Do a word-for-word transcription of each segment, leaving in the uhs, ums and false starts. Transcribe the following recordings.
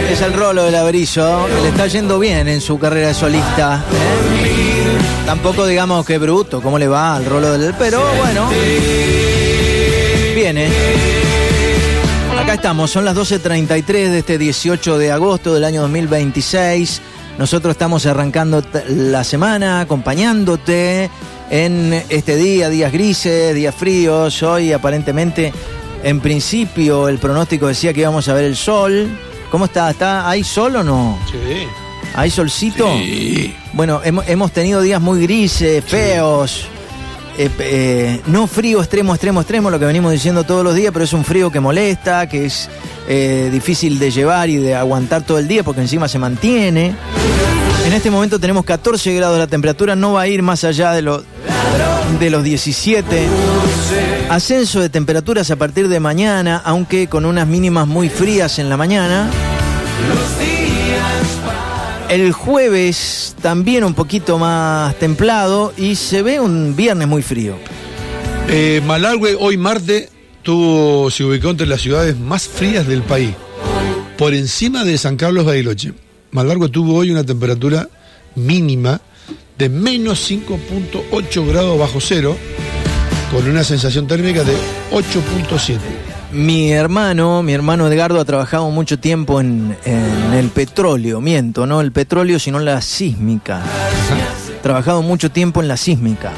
Es el Rolo del Averizo, que le está yendo bien en su carrera de solista. ¿eh? Tampoco digamos que bruto, cómo le va al Rolo del... Pero bueno, viene. Acá estamos, son las doce treinta y tres de este dieciocho de agosto del año dos mil veintiséis. Nosotros estamos arrancando la semana, acompañándote en este día, días grises, días fríos. Hoy aparentemente, en principio, el pronóstico decía que íbamos a ver el sol. ¿Cómo está? ¿Está ¿Hay sol o no? Sí. ¿Hay solcito? Sí. Bueno, hemos, hemos tenido días muy grises, feos. Eh, eh, no frío extremo, extremo, extremo, lo que venimos diciendo todos los días, pero es un frío que molesta, que es eh, difícil de llevar y de aguantar todo el día porque encima se mantiene. En este momento tenemos catorce grados, la temperatura no va a ir más allá de, lo, de los diecisiete. Ascenso de temperaturas a partir de mañana, aunque con unas mínimas muy frías en la mañana. El jueves también un poquito más templado y se ve un viernes muy frío. Eh, Malargüe hoy martes tuvo, se ubicó entre las ciudades más frías del país, por encima de San Carlos Bariloche. Malargüe tuvo hoy una temperatura mínima de menos cinco punto ocho grados bajo cero, con una sensación térmica de ocho punto siete. Mi hermano, mi hermano Edgardo ha trabajado mucho tiempo en, en el petróleo, miento, no el petróleo, sino la sísmica. Ha trabajado mucho tiempo en la sísmica.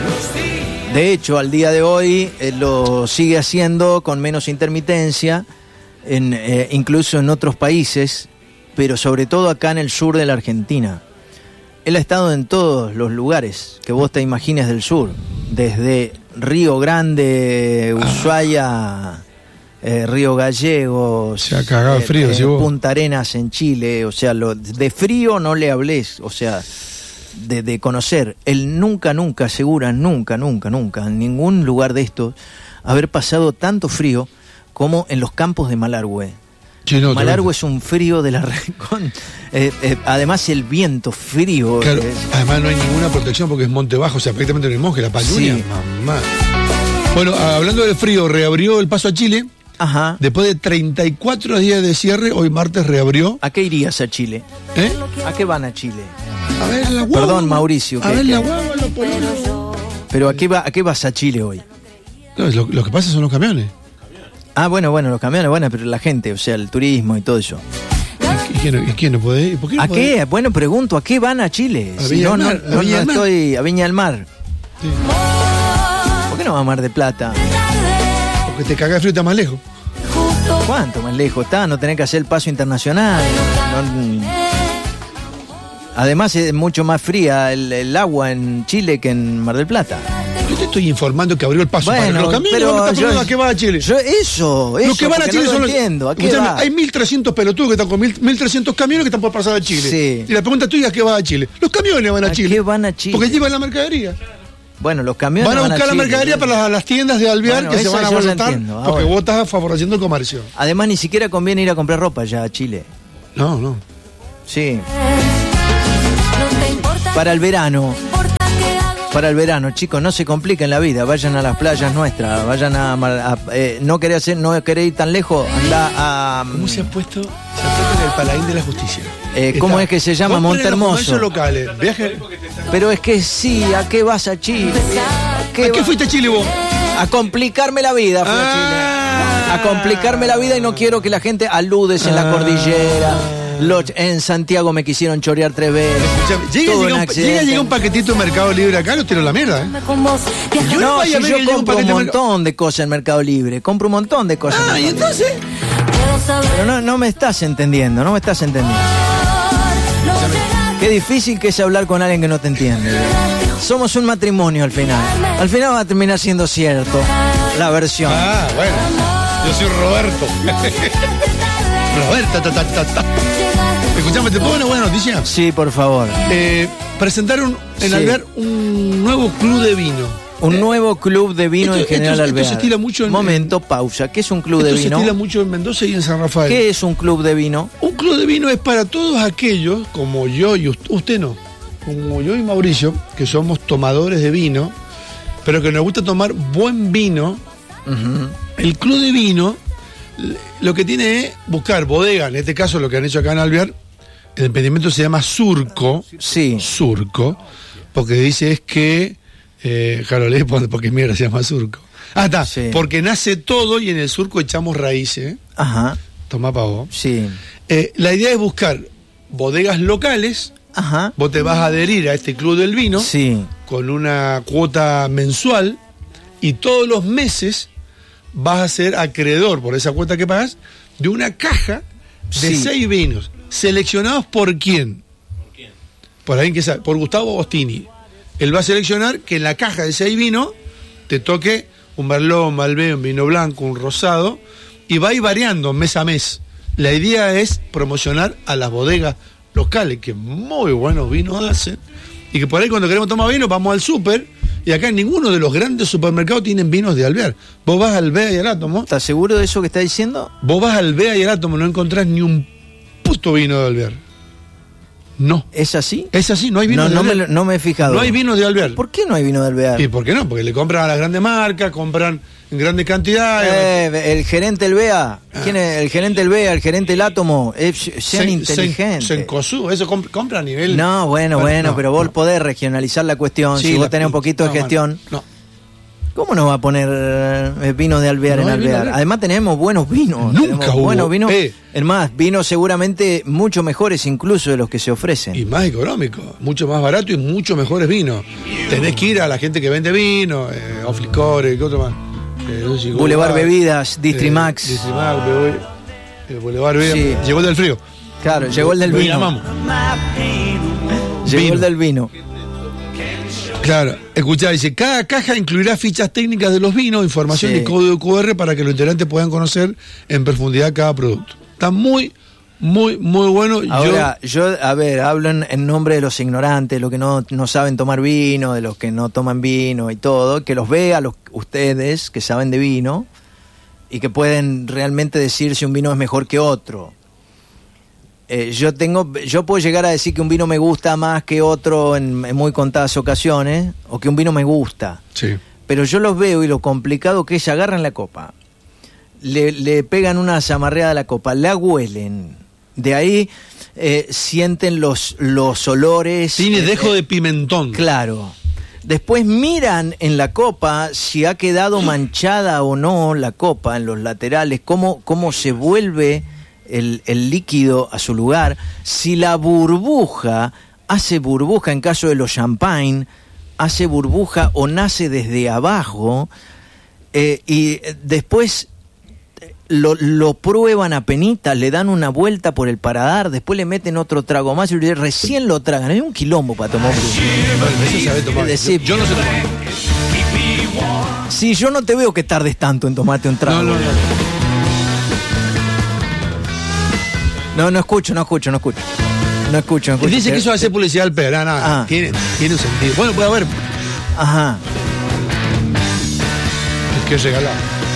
De hecho, al día de hoy eh, lo sigue haciendo con menos intermitencia, en, eh, incluso en otros países, pero sobre todo acá en el sur de la Argentina. Él ha estado en todos los lugares que vos te imagines del sur, desde Río Grande, Ushuaia... Eh, Río Gallegos, se ha cagado eh, frío, eh, si vos. Punta Arenas en Chile, o sea, lo, de frío no le hables, o sea, de, de conocer. Él nunca, nunca asegura, nunca, nunca, nunca, en ningún lugar de estos, haber pasado tanto frío como en los campos de Malargüe. Sí, no, Malargüe es un frío de la recon. Eh, eh, además el viento frío. Claro, eh, además no hay ninguna protección porque es monte bajo, o sea, prácticamente no hay monje, la pañuña, Sí. mamá. Bueno, hablando del frío, reabrió el paso a Chile. Ajá. Después de treinta y cuatro días de cierre, hoy martes reabrió. ¿A qué irías a Chile? ¿Eh? ¿A qué van a Chile? A ver la guagua. Perdón, Mauricio. A que- ver que- la guagua, los pololos. Pero ¿a qué, va, ¿a qué vas a Chile hoy? No, lo, lo que pasa son los camiones. Ah, bueno, bueno, los camiones, bueno, pero la gente, o sea, el turismo y todo eso. ¿Y quién, no- y quién no puede ir? ¿Por qué no ¿A puede qué? ir? Bueno, pregunto, ¿a qué van a Chile? A Si Viña no, del no, Mar, a no, Viña no del Mar. estoy a Viña del Mar. Sí, ¿Por qué no va a Mar de Plata? porque te caga de frío y está más lejos. ¿Cuánto más lejos está? No tenés que hacer el paso internacional. No- Además es mucho más fría el, el agua en Chile que en Mar del Plata. Yo te estoy informando que abrió el paso para Bueno, los camiones. pero ¿Vos me estás yo- preguntando a qué va a Chile? Yo, eso, eso. Los que van a porque Chile no lo son los. entiendo. ¿A qué Escuchame, va? hay mil trescientos pelotudos que están con mil trescientos camiones que están por pasar a Chile. Sí. Y la pregunta tuya es: ¿qué va a Chile? Los camiones van a, ¿A Chile. qué van a Chile? Porque llevan la mercadería. Bueno, los camiones Van a buscar la Chile. mercadería para las, las tiendas de Alvear, Bueno, que se esa van a yo la abarrotar entiendo, porque ahora. vos estás favoreciendo el comercio. Además, ni siquiera conviene ir a comprar ropa ya a Chile. No, no. Sí. Para el verano. Para el verano, chicos, no se compliquen la vida. Vayan a las playas nuestras. Vayan a. a- eh, no querés hacer, no querés ir tan lejos. Anda a. ¿Cómo se ha puesto? Se ha puesto en el paladín de la justicia. Eh, ¿cómo es que se llama? Compren en los Montehermoso. comercios locales. Viaje. Pero es que sí, ¿a qué vas a Chile? ¿A qué, ¿A qué va- fuiste a Chile vos? A complicarme la vida, fui a Ah. Chile. A complicarme la vida y no quiero que la gente aludes en la Ah. cordillera. Lo- en Santiago me quisieron chorear tres veces. Escuchame, llega, Tuve llega, un un, accidente. llega, llega un paquetito de Mercado Libre acá, lo tiro a la mierda, ¿eh? Yo no No, vaya a si ver yo que llega un compro un paquete de montón de cosas en Mercado Libre. Compro un montón de cosas. en Ah, y Mercado Libre. entonces. Pero no, no me estás entendiendo, no me estás entendiendo. Qué difícil que es hablar con alguien que no te entiende. Somos un matrimonio al final. Al final va a terminar siendo cierto la versión. Ah, bueno. Yo soy Roberto. Roberto, ta, ta, ta, ta. Escuchame, ¿te pongo una buena noticia? Sí, por favor. Eh, presentaron en Sí. Alvear un nuevo club de vino. Un nuevo club de vino esto- en General esto- esto Alvear. se estila mucho en- Momento, pausa. ¿Qué es un club Esto de se vino? estila mucho en Mendoza y en San Rafael. ¿Qué es un club de vino? Un club de vino es para todos aquellos, como yo y usted, usted no, como yo y Mauricio, que somos tomadores de vino, pero que nos gusta tomar buen vino. Ujú. El club de vino Lo que tiene es buscar bodega, en este caso lo que han hecho acá en Alvear, el emprendimiento se llama Surco. Sí. Surco, porque dice es que, eh, claro, leí porque mierda se llama Surco. Ah, está, sí. Porque nace todo y en el surco echamos raíces. Ajá. Toma pa' vos. Sí. Eh, la idea es buscar bodegas locales. Ajá. Vos te vas a adherir a este club del vino. Sí. Con una cuota mensual y todos los meses vas a ser acreedor por esa cuota que pagas de una caja de sí. seis vinos. ¿Seleccionados por quién? ¿Por quién? Por alguien que sabe, por Gustavo Ostini. Él va a seleccionar que en la caja de seis vinos te toque un Merlot, un Malbec, un vino blanco, un rosado, y va a ir variando mes a mes. La idea es promocionar a las bodegas locales, que muy buenos vinos hacen, y que por ahí cuando queremos tomar vino vamos al súper, y acá en ninguno de los grandes supermercados tienen vinos de Alvear. Vos vas al Bea y al Átomo. ¿Estás seguro de eso que está diciendo? Vos vas al Bea y al Átomo, no encontrás ni un puto vino de Alvear. No. ¿Es así? Es así, no hay vino no, de no Alvear. Me, no me he fijado. No hay vino de Alvear. ¿Por qué no hay vino de Alvear? ¿Y por qué no? Porque le compran a las grandes marcas, compran en grandes cantidades. Eh, el gerente del Bea, ¿quién es? El gerente del Bea, el gerente del Átomo, eh, sean Sen, inteligentes. Sencosud, eso comp compra a nivel. No, bueno, bueno, bueno no, pero vos no. podés regionalizar la cuestión. Sí, si vos la, tenés un poquito no, de gestión. No. ¿Cómo no va a poner eh, vinos de Alvear no en Alvear? Vino Además tenemos buenos vinos. Nunca tenemos hubo. buenos vinos. Eh. Es más, vinos seguramente mucho mejores incluso de los que se ofrecen. Y más económico, mucho más barato y mucho mejores vinos. Tenés que ir a la gente que vende vino, eh, Off Licores, ¿qué otro más? Eh, no sé, Boulevard Bebidas, Distrimax. Eh, Distrimax, eh, Boulevard Bebidas. Sí. Llegó el del frío. Claro, llegó el del Lo vino. llamamos. Llegó Vino. el del vino. Claro, escuchá, dice, cada caja incluirá fichas técnicas de los vinos, información Sí. de código Q R para que los integrantes puedan conocer en profundidad cada producto. Está muy, muy, muy bueno. Ahora, yo, yo a ver, hablo en, en nombre de los ignorantes, los que no, no saben tomar vino, de los que no toman vino y todo, que los vea los ustedes que saben de vino y que pueden realmente decir si un vino es mejor que otro. Eh, yo tengo, yo puedo llegar a decir que un vino me gusta más que otro en, en muy contadas ocasiones, o que un vino me gusta. Sí. Pero yo los veo y lo complicado que es, agarran la copa, le, le pegan una zamarreada a la copa, la huelen, de ahí eh, sienten los, los olores. Tiene eh, dejo eh, de pimentón. Claro. Después miran en la copa si ha quedado manchada o no la copa en los laterales, cómo, cómo se vuelve el, el líquido a su lugar, si la burbuja hace burbuja en caso de los champagne, hace burbuja o nace desde abajo, eh, y después lo, lo prueban a penitas, le dan una vuelta por el paladar, después le meten otro trago más y recién lo tragan. Hay un quilombo para tomar un Bueno, eso sabe tomar. Es decir, yo, yo no sé tomar. Sí, yo no te veo que tardes tanto en tomarte un trago. No, no, no. No, no escucho, no escucho, no escucho. No escucho, no escucho. Dice que eso hace publicidad al pedo. Nada, nada. Ah. Tiene, tiene un sentido. Bueno, puede haber. Ajá. Es que es regalado.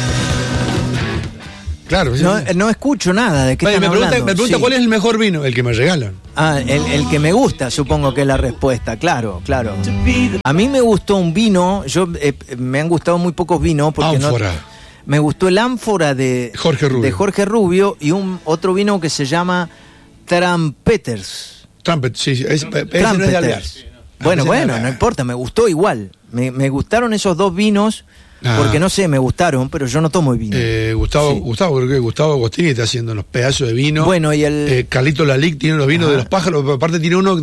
Claro. No, sí. no escucho nada de qué Oye, están me pregunta, hablando. me pregunta Sí. cuál es el mejor vino, el que me regalan. Ah, el, el que me gusta, supongo que es la respuesta, claro, claro. A mí me gustó un vino, yo eh, me han gustado muy pocos vinos porque Ánfora. no. Me gustó el ánfora de Jorge Rubio. de Jorge Rubio y un otro vino que se llama Trumpeters. Trumpet, sí, sí. Es, ese no es de Alvear. Bueno, Ese bueno, no es de no Alvear. importa, me gustó igual. Me, me gustaron esos dos vinos, Ah. porque no sé, me gustaron, pero yo no tomo vino. Eh, Gustavo, Sí. Gustavo, creo que Gustavo Agostini está haciendo unos pedazos de vino. Bueno, y el... Eh, Carlito Lalic tiene los vinos Ajá. de los pájaros, pero aparte tiene uno